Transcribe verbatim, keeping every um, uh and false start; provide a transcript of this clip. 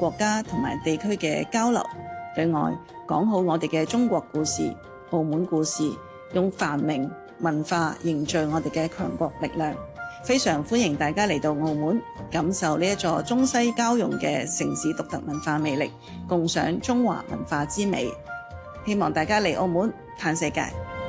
國家同埋地區嘅交流。另外，講好我哋嘅中國故事、澳門故事，用繁榮文化凝聚我哋嘅強國力量。非常歡迎大家嚟到澳門，感受呢一座中西交融嘅城市獨特文化魅力，共賞中華文化之美。希望大家嚟澳門嘆世界。